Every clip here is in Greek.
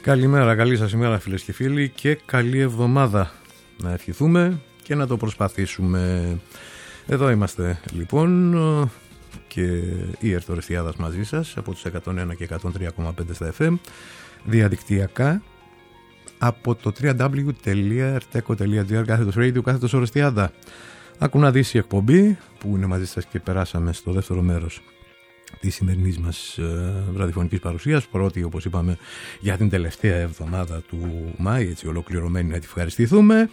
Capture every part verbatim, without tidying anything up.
Καλημέρα, καλή σας ημέρα φίλες και φίλοι και καλή εβδομάδα να ευχηθούμε και να το προσπαθήσουμε. Εδώ είμαστε λοιπόν και η Ερτορεστιάδας μαζί σας από τους εκατόν ένα και εκατόν τρία κόμμα πέντε στα εφ εμ, διαδικτυακά από το double-u double-u double-u τελεία erteco τελεία gr κάθετος radio κάθετος Ορεστιάδα. Άκου να δεις η εκπομπή που είναι μαζί σας και περάσαμε στο δεύτερο μέρος της σημερινής μας ε, ραδιοφωνικής παρουσίας, πρώτη όπως είπαμε για την τελευταία εβδομάδα του Μάη, έτσι ολοκληρωμένη, να τη ευχαριστηθούμε,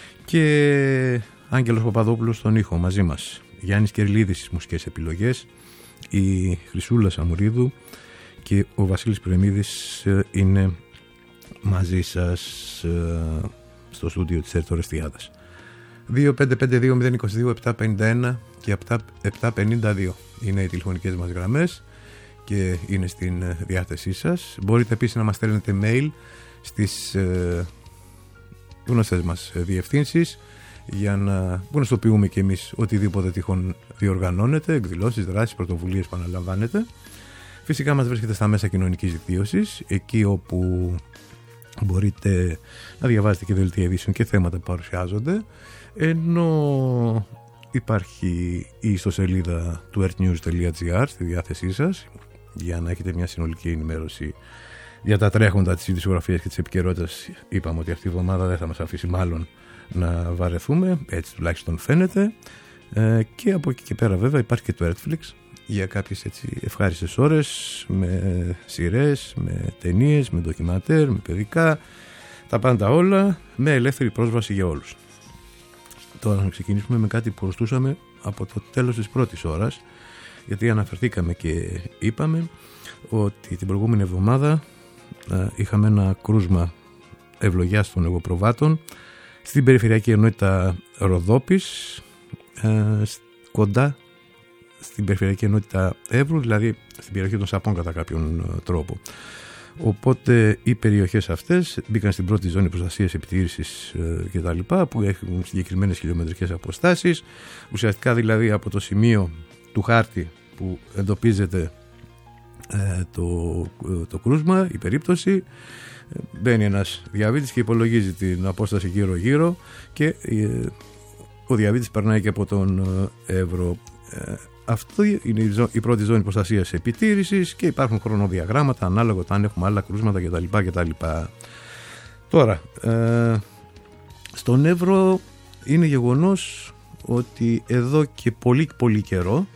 και Άγγελος Παπαδόπουλος στον ήχο μαζί μας, Γιάννης Κερλίδης στις μουσικές επιλογές, η Χρυσούλα Σαμουρίδου και ο Βασίλης Πρεμίδης ε, είναι μαζί σας ε, στο στούντιο της Ερτορεστιάδας. δύο πέντε πέντε δύο μηδέν δύο δύο επτά πέντε ένα και επτά πενήντα δύο είναι οι τηλεφωνικές μας γραμμές και είναι στην διάθεσή σας. Μπορείτε επίσης να μας στέλνετε mail στις ε, γνωστές μας διευθύνσεις για να γνωστοποιούμε και εμείς οτιδήποτε τυχόν διοργανώνετε, εκδηλώσεις, δράσεις, πρωτοβουλίες που αναλαμβάνετε. Φυσικά μας βρίσκεται στα μέσα κοινωνικής δικτύωσης, εκεί όπου μπορείτε να διαβάζετε και δελτία ειδήσεων και θέματα που παρουσιάζονται, ενώ υπάρχει η ιστοσελίδα του ertnews τελεία gr στη διάθεσή σας για να έχετε μια συνολική ενημέρωση για τα τρέχοντα της ειδησιογραφίας και της επικαιρότητας. Είπαμε ότι αυτή η εβδομάδα δεν θα μας αφήσει μάλλον να βαρεθούμε, έτσι τουλάχιστον φαίνεται, ε, και από εκεί και πέρα βέβαια υπάρχει και το Netflix για κάποιες έτσι ευχάριστες ώρες, με σειρές, με ταινίες, με ντοκιματέρ, με παιδικά, τα πάντα όλα με ελεύθερη πρόσβαση για όλους. Τώρα να ξεκινήσουμε με κάτι που προστούσαμε από το τέλος της πρώτης ώρας, γιατί αναφερθήκαμε και είπαμε ότι την προηγούμενη εβδομάδα α, είχαμε ένα κρούσμα ευλογιάς των εγωπροβάτων στην περιφερειακή ενότητα Ροδόπης, α, κοντά στην περιφερειακή ενότητα Εύρου, δηλαδή στην περιοχή των Σαπών κατά κάποιον τρόπο. Οπότε οι περιοχές αυτές μπήκαν στην πρώτη ζώνη προστασίας, επιτήρησης ε, και τα λοιπά, που έχουν συγκεκριμένες χιλιομετρικές αποστάσεις. Ουσιαστικά δηλαδή από το σημείο του χάρτη που εντοπίζεται ε, το, ε, το κρούσμα, η περίπτωση, ε, μπαίνει ένας διαβήτης και υπολογίζει την απόσταση γύρω γύρω και ε, ο διαβήτης περνάει και από τον ε, Εύρο. Ε, Αυτό είναι η πρώτη ζώνη προστασίας επιτήρησης και υπάρχουν χρονοδιαγράμματα ανάλογα αν έχουμε άλλα κρούσματα κτλ. κτλ. Τώρα, ε, στον Εύρο είναι γεγονός ότι εδώ και πολύ πολύ καιρό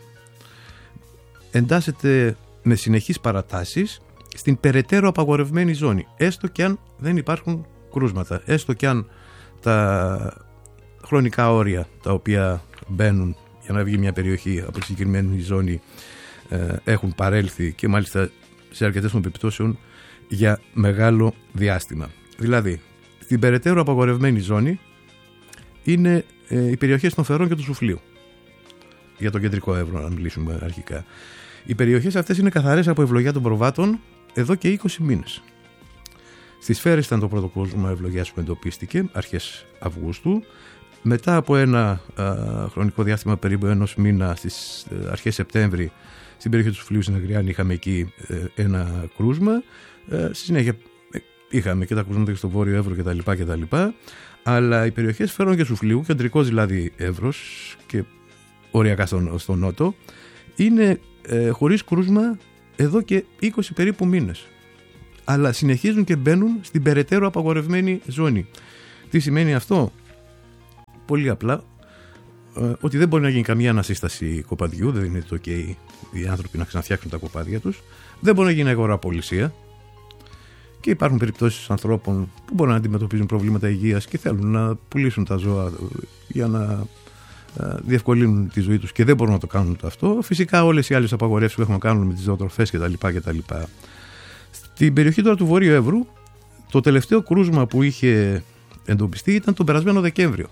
εντάσσεται με συνεχείς παρατάσεις στην περαιτέρω απαγορευμένη ζώνη, έστω και αν δεν υπάρχουν κρούσματα, έστω και αν τα χρονικά όρια τα οποία μπαίνουν για να βγει μια περιοχή από τη συγκεκριμένη ζώνη ε, έχουν παρέλθει και μάλιστα σε αρκετές των περιπτώσεων για μεγάλο διάστημα. Δηλαδή, στην περαιτέρω απαγορευμένη ζώνη είναι ε, οι περιοχές των Φερών και του Σουφλίου, για το κεντρικό Εύρο να μιλήσουμε αρχικά. Οι περιοχές αυτές είναι καθαρές από ευλογιά των προβάτων εδώ και είκοσι μήνες. Στις Φέρες ήταν το πρώτο κρούσμα ευλογιάς που εντοπίστηκε αρχές Αυγούστου. Μετά από ένα α, χρονικό διάστημα περίπου ενός μήνα, στις ε, αρχές Σεπτέμβρη, στην περιοχή του Σουφλίου στην Αγριάννη είχαμε εκεί ε, ένα κρούσμα. Ε, στη συνέχεια ε, είχαμε και τα κρούσματα και στο Βόρειο Εύρο κτλ. κτλ. Αλλά οι περιοχές Φέρων και Σουφλίου, κεντρικός δηλαδή Εύρος και οριακά στο, στο νότο, είναι ε, χωρίς κρούσμα εδώ και είκοσι περίπου μήνες. Αλλά συνεχίζουν και μπαίνουν στην περαιτέρω απαγορευμένη ζώνη. Τι σημαίνει αυτό? Πολύ απλά, ε, ότι δεν μπορεί να γίνει καμία ανασύσταση κοπαδιού, δεν είναι το OK οι άνθρωποι να ξαναφτιάξουν τα κοπάδια τους, δεν μπορεί να γίνει αγοραπολισία και υπάρχουν περιπτώσεις ανθρώπων που μπορούν να αντιμετωπίζουν προβλήματα υγείας και θέλουν να πουλήσουν τα ζώα για να ε, διευκολύνουν τη ζωή τους και δεν μπορούν να το κάνουν το αυτό. Φυσικά όλες οι άλλες απαγορεύσεις που έχουμε να κάνουν με τις ζωοτροφές κτλ. κτλ. Στην περιοχή τώρα του Βορείου Εύρου, το τελευταίο κρούσμα που είχε εντοπιστεί ήταν τον περασμένο Δεκέμβριο.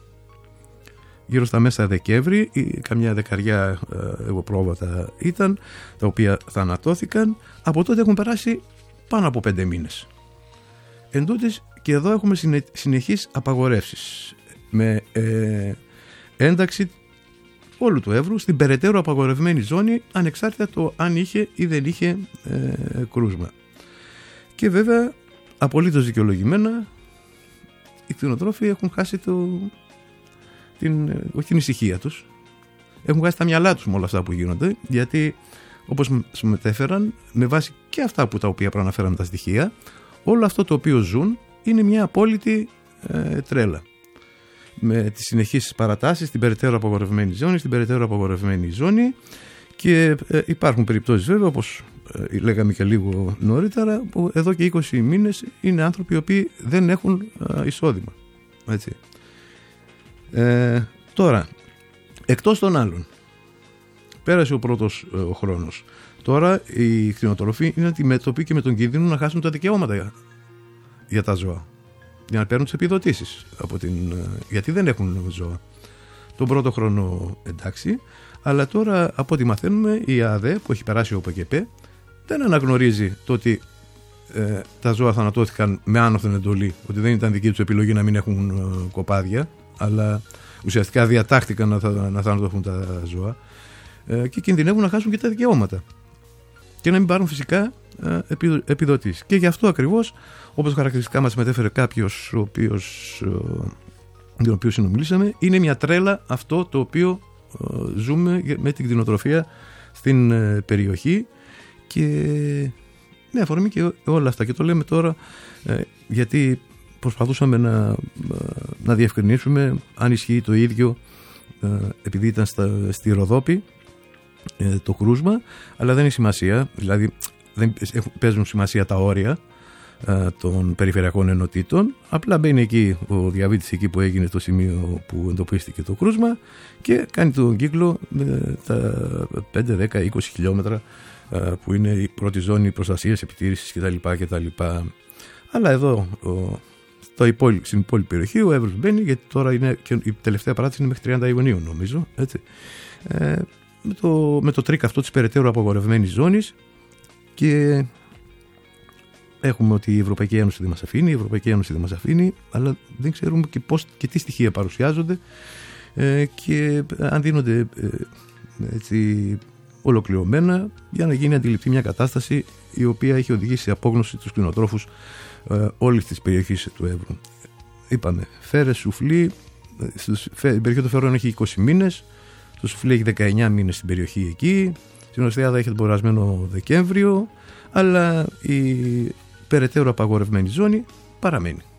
Γύρω στα μέσα Δεκέμβρη, καμιά δεκαριά εγωπρόβατα ήταν, τα οποία θανατώθηκαν. Από τότε έχουν περάσει πάνω από πέντε μήνες. Εν τούτης, και εδώ έχουμε συνεχείς απαγορεύσεις με ε, ένταξη όλου του Εύρου στην περαιτέρω απαγορευμένη ζώνη, ανεξάρτητα το αν είχε ή δεν είχε ε, κρούσμα. Και βέβαια απολύτως δικαιολογημένα οι κτηνοτρόφοι έχουν χάσει το, την, όχι την ησυχία τους, έχουν χάσει τα μυαλά τους με όλα αυτά που γίνονται, γιατί όπως σου μετέφεραν, με βάση και αυτά που τα οποία προαναφέραμε τα στοιχεία, όλο αυτό το οποίο ζουν είναι μια απόλυτη ε, τρέλα. Με τις συνεχείς παρατάσεις στην περαιτέρω απαγορευμένη ζώνη, στην περαιτέρω απαγορευμένη ζώνη, και ε, υπάρχουν περιπτώσεις βέβαια, όπως ε, λέγαμε και λίγο νωρίτερα, που εδώ και είκοσι μήνες είναι άνθρωποι οι οποίοι δεν έχουν ε, εισόδημα. Έτσι. Ε, τώρα, εκτός των άλλων, πέρασε ο πρώτος ε, ο χρόνος. Τώρα οι κτηνοτρόφοι είναι αντιμέτωποι και με τον κίνδυνο να χάσουν τα δικαιώματα για, για τα ζώα, για να παίρνουν τις επιδοτήσεις από την, γιατί δεν έχουν ζώα. Τον πρώτο χρόνο εντάξει, αλλά τώρα από ό,τι μαθαίνουμε η ΑΔΕ που έχει περάσει ο ΠΚΠ δεν αναγνωρίζει το ότι ε, τα ζώα θανατώθηκαν με άνωθεν εντολή, ότι δεν ήταν δική τους επιλογή να μην έχουν ε, κοπάδια, αλλά ουσιαστικά διατάχθηκαν να, θα, να θανατωθούν τα ζώα, ε, και κινδυνεύουν να χάσουν και τα δικαιώματα και να μην πάρουν φυσικά ε, επιδοτήσεις. Και γι' αυτό ακριβώς, όπως χαρακτηριστικά μας μετέφερε κάποιος ο οποίος, ε, τον οποίο συνομιλήσαμε, είναι μια τρέλα αυτό το οποίο ε, ζούμε με την κτηνοτροφία στην ε, περιοχή, και με αφορμή και όλα αυτά. Και το λέμε τώρα ε, γιατί προσπαθούσαμε να, να διευκρινίσουμε αν ισχύει το ίδιο, ε, επειδή ήταν στα, στη Ροδόπη ε, το κρούσμα, αλλά δεν έχει σημασία, δηλαδή δεν παίζουν σημασία τα όρια ε, των περιφερειακών ενωτήτων. Απλά μπαίνει εκεί ο διαβήτης, εκεί που έγινε το σημείο που εντοπίστηκε το κρούσμα, και κάνει τον κύκλο με τα πέντε, δέκα, είκοσι χιλιόμετρα ε, που είναι η πρώτη ζώνη προστασίας, επιτήρησης κτλ. κτλ. Αλλά εδώ ο, στο υπόλοι, στην υπόλοιπη περιοχή ο Εύρος μπαίνει, γιατί τώρα είναι, και η τελευταία παράτηση είναι μέχρι τριάντα Ιουνίου νομίζω, έτσι. Ε, με, το, με το τρίκ αυτό της περαιτέρω απαγορευμένης ζώνης, και έχουμε ότι η Ευρωπαϊκή Ένωση δεν μας αφήνει, η Ευρωπαϊκή Ένωση δεν μας αφήνει, αλλά δεν ξέρουμε και, πώς, και τι στοιχεία παρουσιάζονται ε, και αν δίνονται ε, έτσι, ολοκληρωμένα, για να γίνει αντιληπτή μια κατάσταση η οποία έχει οδηγήσει σε απόγνωση τους κτηνοτρόφους ε, όλης της περιοχής του Εύρου. Είπαμε, Φέρες, Σουφλή, η περιοχή των Φερών έχει είκοσι μήνες, το Σουφλή έχει δεκαεννιά μήνες στην περιοχή εκεί, στην Οστιάδα έχει τον περασμένο Δεκέμβριο, αλλά η περαιτέρω απαγορευμένη ζώνη παραμένει.